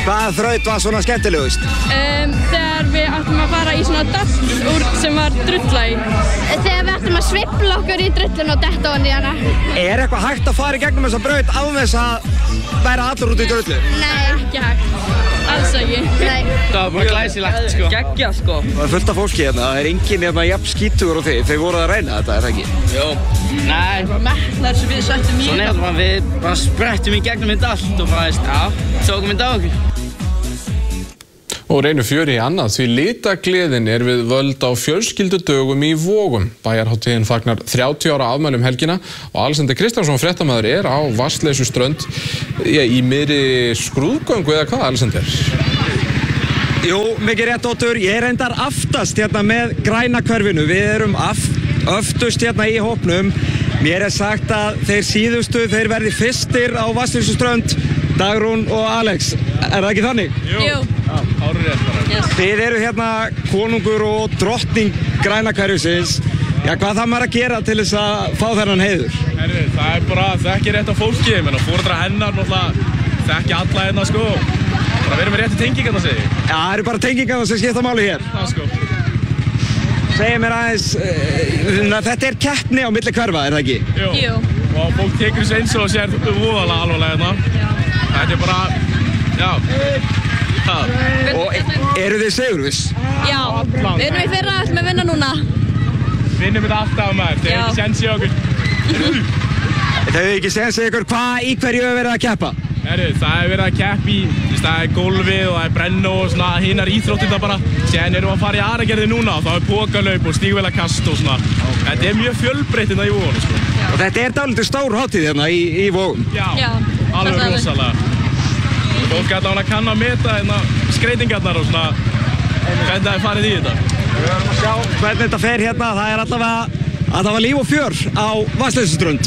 Hvaða þraut var svona skemmtilegust? Þegar við áttum að fara í svona dass sem var drulla í. Þegar við áttum að sveifla okkur í drullun og detta ofan í hana. Er eitthvað hægt að fara í gegnum þessa braut án þess að væra allur út í drullu? Nei. Ekki hægt. Alls ekki. Nei. Það var bara glæsilegt sko. Geggjað sko. Það er fullt af fólki hérna, það er enginn hérna jafn skítugur og þið voruð að reyna þetta, er það ekki? Jó. Nei. Metnar sem við settum í. Svo nefnum við bara sprettum í gegnum þetta allt og bara, tókum þetta á okkur. Og reynum fjöri í annað því litagleðin við völd á fjölskyldudögum í Vogum. Bæjarhátíðin fagnar 30 ára afmæli helgina og Alexander Kristjánsson fréttamaður á Vatnsleysuströnd í miðri skrúðgöngu eða hvað, Alexander? Jú, mikið rétt Óttur, ég reyndar aftast hérna með græna hverfinu. Við erum öftust hérna í hópnum. Mér sagt að þeir síðustu, þeir verði fyrstir á Vatnsleysuströnd, Dagrún og Alex. Er það ekki þannig? Jú. Þið eru hérna konungur og drottning græna hverfisins. Já, hvað þarf maður að gera til þess að fá þennan heiður? Herri, það er bara þekki rétt á fólki, foreldrar hennar náttúrulega þekki alla hérna sko. Bara við erum með rétti tengingarna segi. Já, það eru bara tengingarna sem skipta máli hér. Það sko. Segir mér aðeins, þetta er keppni á milli hverfa, er það ekki? Jú. Og fólk tekur þessu eins og sér voðalega alvarlega hérna. Þetta er bara, já. Og eru þið sigurviss? Já, við erum í fyrra að vinna núna. Vinnum við alltaf maður, þeir hefur ekki sens í okkur. Þeir hefur ekki sens í okkur, hvað í hverju hefur verið að keppa? Herru, það hefur verið að keppa í, það er gólfið og það er brennu og svona hinnar íþróttir það bara. Sen erum við að fara í Aragerði núna og þá er pokalaup og stígvélakast og svona. Þetta er mjög fjölbreytt hérna í Vogum sko. Og þetta er dálítið stór hátíð hérna í Vogum? Já, alveg rosalega. Fólk ætla að kanna að meta hérna skreitingarnar og svona hvernig það er farið í þetta. Við verðum að sjá hvernig þetta fer hérna. Það er allavega líf og fjör á Vatnsleysuströnd.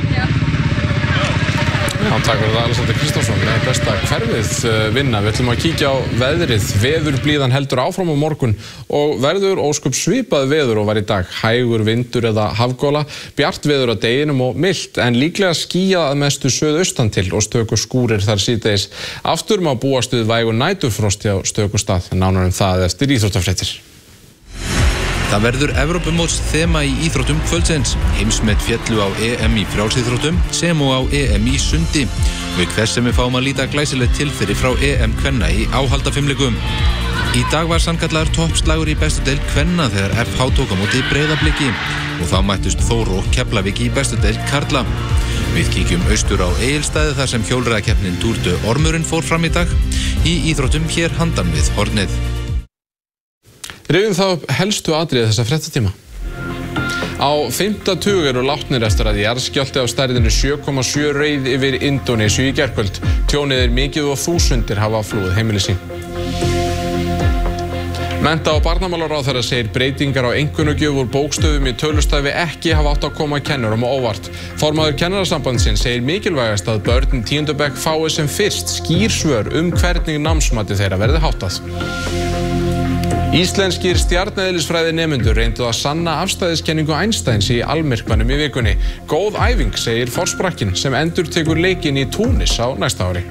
Já, takk fyrir það Alexander Kristjánsson með besta hverfið vinna. Við ætlum að kíkja á veðrið. Veðurblíðan heldur áfram á morgun og verður ósköp svipað veður og var í dag. Hægur vindur eða hafgola, bjart veður á deginum og milt en líklega skýjað að mestu suðaustan til og stöku skúrir þar síðdegis. Aftur má búast við vægu næturfrosti á stöku stað. Nánar það eftir íþróttafréttir. Það verður Evrópumóts þema í íþróttum kvöldsins. Heimsmet féllu á EM í frjálsíþróttum sem og á EM í sundi. Auk þess sem við fáum að líta glæsilegt tilþyri frá EM kvenna í áhaldafimleikum. Í dag var sannkallaður toppslagur í bestu deild kvenna þegar FH tók á móti Breiðabliki og þá mættust Þór og Keflavík í bestu deild karla. Við kíkjum austur á Egilsstaði þar sem hjólreiðakeppnin Tour de Ormurinn fór fram í dag. Í íþróttum hér handan við hornið. Rifjum þá upp helstu atriði þessa fréttatíma. Á 5. tug eru látnir eftir að jarðskjálfti á stærðinni 7,7 reið yfir Indónesíu í gærkvöld. Tjónið er mikið og þúsundir hafa flúið heimili sín. Mennta- og barnamálaráðherra segir breytingar á einkunnagjöf úr bókstöfum í tölustæfi ekki hafa átt að koma kennurum á óvart. Formaður Kennarasambandsins segir mikilvægast að börn 10. bekk fái sem fyrst skýr svör hvernig námsmati þeirra verði háttað. Íslenskir stjarneðlisfræði nemendur reyndu að sanna afstæðiskenningu Einsteins í almyrkvanum í vikunni. Góð æfing, segir forsprakkinn sem endurtekur leikinn í Túnis á næsta ári.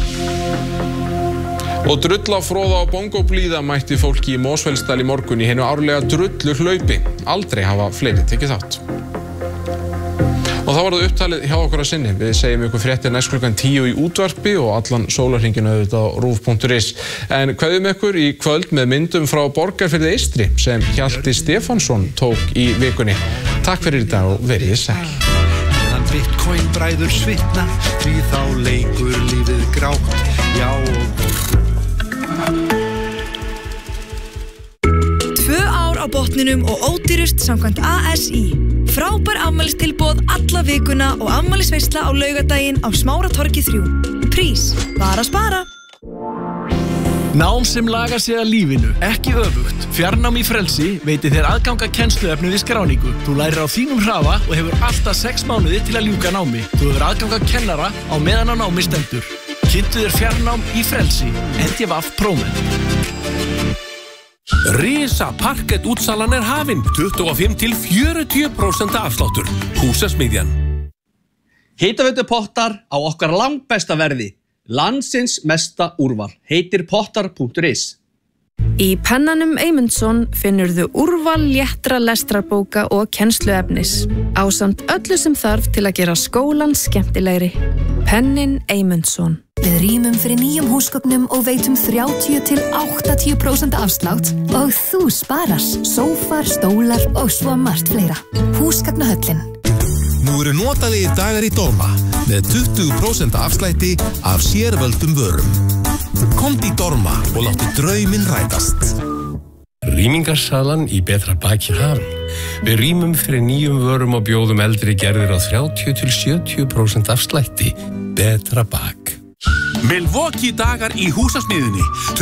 Og drullafróða og bongoblíða mætti fólki í Mosfellsdal í morgun í hinu árlega drulluhlaupi. Aldrei hafa fleiri tekið þátt. Og þá var það upptalið hjá okkur að sinni. Við segjum ykkur fréttir næst klukkan 10 í útvarpi og allan sólarhringinu auðvitað á rúv.is. En kveðjum ykkur í kvöld með myndum frá Borgarfirði Eystri sem Hjalti Stefánsson tók í vikunni. Takk fyrir í dag og verið sæl. Meðan Bitcoin bræður svitna, því þá leikur lífið grátt, já og 2 ár á botninum og ódýrust samkvæmt ASI. Frábær afmælistilboð alla vikuna og afmælisveisla á laugardaginn á Smáratorgi 3. Prís, bara spara. Nám sem lagar sig að lífinu, ekki öfugt. Fjarnám í frelsi veitir þér aðgang að kennsluefni við skráningu. Þú lærir á þínum hraða og hefur alltaf 6 mánuði til að ljúka námi. Þú hefur aðgang að kennara á meðan á námi stendur. Kynntu þér fjarnám í frelsi. NTVAF Prómenn. Risa parkett útsalan er hafin. 25–40% afsláttur. Húsasmiðjan. Hitaveitupottar á okkar langbesta verði. Landsins mesta úrval heitir pottar.is. Í pennanum Eymundsson finnurðu úrval léttra lestrarbóka og kennsluefnis, ásamt öllu sem þarf til að gera skólan skemmtilegri. Pennin Eymundsson. Við rýmum fyrir nýjum húsgögnum og veitum 30–80% afslátt og þú sparar sófar, stólar og svo margt fleira. Húsgagnahöllin. Nú eru notalegir dagar í Dorma með 20% afslætti af sérvöldum vörum. Komdu í Dorma og láttu drauminn rætast. Rýmingarsalan í Betra Bak í hafin. Við rýmum fyrir nýjum vörum og bjóðum eldri gerðir á 30–70% afslætti. Betra Bak. Milwaukee dagar í húsasmiðjunni.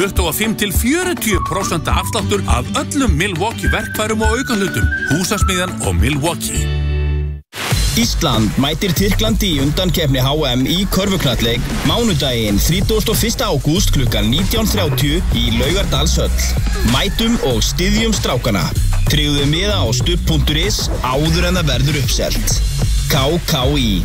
25–40% afsláttur af öllum Milwaukee verkfærum og aukahlutum. Húsasmiðjan og Milwaukee. Ísland mætir Tyrklandi í undankeppni HM í körfuknattleik mánudaginn 31. ágúst klukkan 19:30 í Laugardalshöll. Mætum og styðjum strákana. Tryggðu miða á stubb.is áður en það verður uppselt. KKÍ.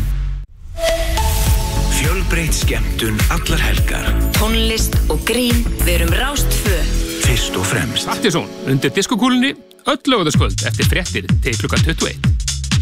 Fjölbreytt skemmtun allar helgar. Tónlist og grín, við erum Rás 2. Fyrst og fremst. Partíson, undir diskokúlunni, öll lögðaskvöld eftir fréttir til klukkan 21.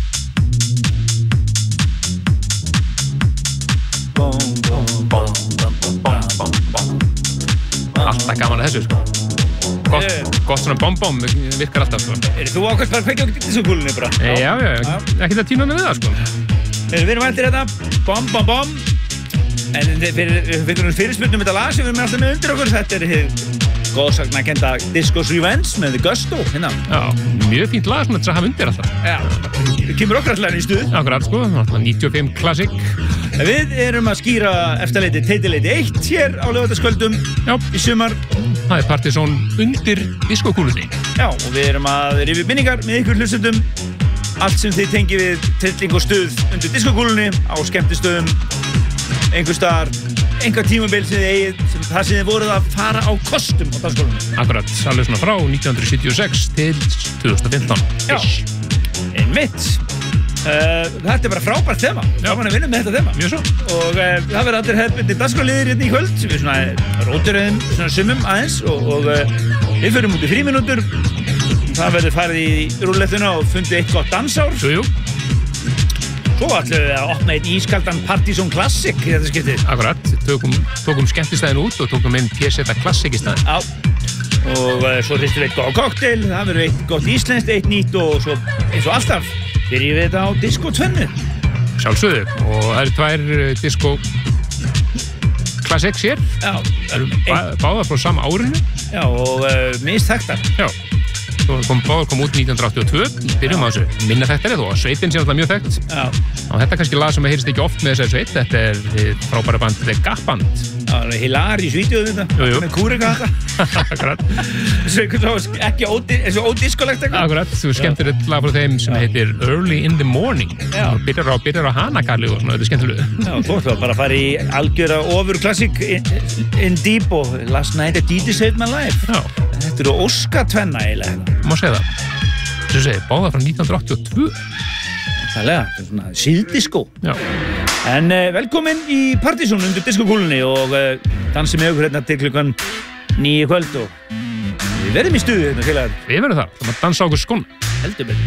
Alltaf gaman að þessu, sko. Gott svona bom-bom virkar alltaf, sko. Þú ákvæmst bara að kveikja á diskokúlunni bara? Já, ekki það tíma með það, sko. Við erum eftir þetta, bom-bom-bom. En við erum fyrirspurnum þetta lag sem við erum alltaf með undir okkur. Þetta góðsagnakennda Disco's Revenge með The Gusto, hérna. Já, mjög fínt lag sem þetta hafa undir alltaf. Já, við kemur okkar alltaf í stuð. Akkurat, sko, 95 klassik. Við erum að skýra eftirleiti teitileiti 1 hér á laugardagskvöldum í sumar. Það Partíson undir diskokúlunni. Já, og við erum að rifja minningar með ykkur hlustendum. Allt sem þið tengi við trilling og stuð undir diskokúlunni á skemmtistöðum, einhvers staðar, einhver tímabil sem þið eigið, það sem þið voruð að fara á kostum á dagskólanum. Akkurat, alveg svona frá 1976 til 2015. Já, einmitt. Þetta bara frábært þema. Gaman að vinna með þetta þema. Mjög svo. Og það verður allir hefðbundnir dagskóliðir hérna í kvöld. Við svona róturöðum svona sumum aðeins og við förum út í frímínútur. Það verður farið í rúllettuna og fundið eitt gott dansár. Jú. Svo ætlum við að opna einn ískaldan Partíson Classic í þetta skiptið. Akkurat, tókum skemmtistæðin út og tókum einn PZ Classic í staðinn. Já. Og svo hristum við eitt góð kokteil, það verður eitt gott íslenskt, eitt nýtt og svo eins og alltaf byrjum við þetta á Disco 2. Sjálfsögðu, og það eru 2 Disco Classics hér. Já. Báðar frá sama árinu. Já, og minnst þekktar. Já. Báðar kom út 1982, byrjum á þessu minna þekktari þó að sveitin sé alltaf mjög þekkt. Já. Og þetta er kannski lag sem heyrist ekki oft með þessari sveit, þetta er frábæra band The Gap Band. Já, Hilari vídeóðu þetta, með kúrika þetta. Akkurat. Svo ekki eins og ódiskolegt eitthvað. Akkurat, þú skemmtir eitt lag frá þeim sem heitir Early in the Morning. Já. Byrjar á hanakalli og svona, þetta er skemmtilegu. Já, þú ætlum bara að fara í algjöra ofurklassik in deep og Last Night a DJ Saved My Life. Já. Þetta eru Óskatvenna eiginlega. Má segja það. Svo segir, báðar frá 1982. Þærlega, þetta er svona síðdiskó. Já. En velkomin í Partíson undir diskokúlunni og dansi með okkur hérna til klukkan 9 kvöld og við verðum í stuði hérna félagar. Við verðum það, þannig að dansa okkur skón. Heldur betur.